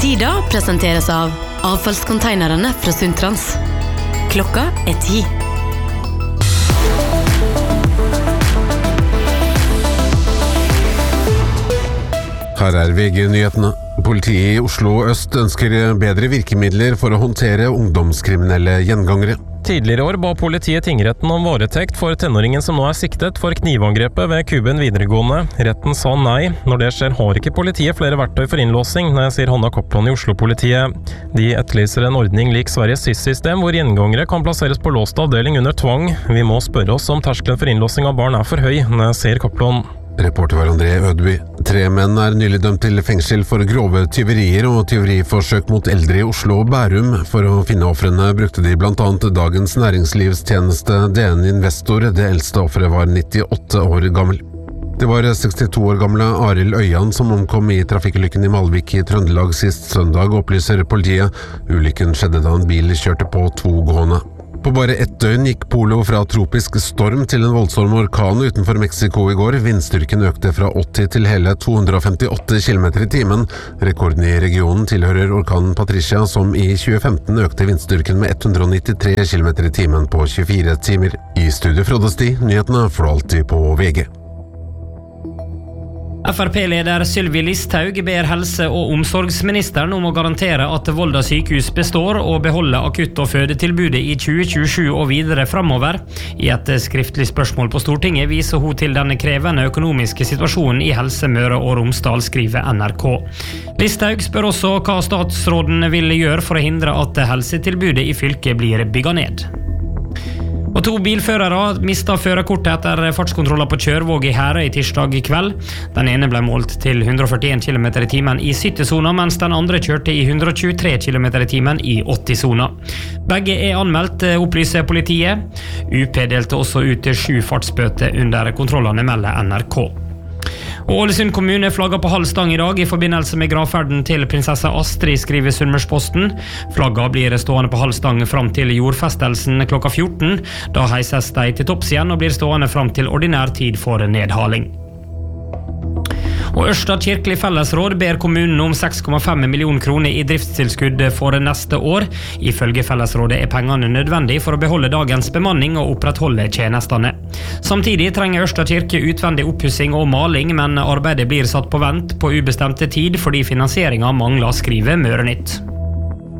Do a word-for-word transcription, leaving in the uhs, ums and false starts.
Tida presenteres av avfallskonteinerne fra Sundtrans. Klokka er ti. Her er V G-nyhetene. Politiet i Oslo Øst ønsker bedre virkemidler for å håndtere ungdomskriminelle gjengangere. Tidligere år ba politiet tingretten om varetekt for tenåringen som nå er siktet for knivangrepet ved Kuben videregående. Retten sa nei. Når det skjer har ikke politiet flere verktøy for innlåsing, sier Hanna Kopland i Oslo-politiet. De etterlyser en ordning lik Sveriges S I S-system, hvor gjengangere kan plasseres på låst avdeling under tvang. Vi må spørre oss om terskelen for innlåsing av barn er for høy, sier Kopland. Reporter var André Ødby. Tre menn er nylig dømt til fengsel for grove tyverier og tyveriforsøk mot eldre i Oslo og Bærum. For å finne ofrene brukte de blant annet Dagens Næringslivstjeneste D N Investor. Det eldste offeret var nittiåtte år gammel. Det var sekstito år gamle Arild Øyan som omkom i trafikkulykken i Malvik i Trøndelag sist søndag, opplyser politiet. Ulykken skjedde da en bil kjørte på to gående. På bare ett døgn gikk Polo fra tropisk storm til en voldsom orkan utenfor Mexico i går. Vindstyrken økte fra åtti til hele to hundre og femtiåtte kilometer i timen. Rekorden i regionen tilhører orkanen Patricia, som i tjue femten økte vindstyrken med ett hundre og nittitre kilometer i timen på tjuefire timer. I studio Frode Sti, nyhetene får du alltid på V G. F R P-leder Sylvi Listhaug ber helse- og omsorgsministeren om å garantere at Volda sykehus består og beholder akutt- og fødetilbudet i tjue tjuesju og videre fremover. I et skriftlig spørsmål på Stortinget viser hun til den krevende økonomiske situasjonen i Helse Møre og Romsdal, skriver N R K. Listhaug spør også hva statsråden vil gjøre for å hindre at helsetilbudet i fylket blir bygget ned. Og to bilførere mistet førerkortet etter fartskontroller på Kjørvåg i Herøy tirsdag i kveld. Den ene ble målt til hundre og førtien kilometer i timen i sytti-sona, mens den andre kjørte i hundre og tjuetre kilometer i timen i åtti-sona. Begge er anmeldt, opplyser politiet. U P delte også ut sju fartsbøter under kontrollene, melder N R K. Og Ålesund kommune flagget på halv stang i dag i forbindelse med gravferden til prinsesse Astrid, skriver Sunnmørsposten. Flagget blir stående på halv stang fram til jordfestelsen klokka fjorten. Da heises de til topps igjen og blir stående fram til ordinær tid for nedhaling. Og Ørsta kirkelig fellesråd ber kommunen om seks komma fem millioner kroner i driftstilskudd for neste år. Ifølge fellesrådet er pengene nødvendig for å beholde dagens bemanning og opprettholde tjenestene. Samtidig trenger Ørsta kirke utvendig oppussing og maling, men arbeidet blir satt på vent på ubestemte tid fordi finansieringen mangler, skriver Møre Nytt.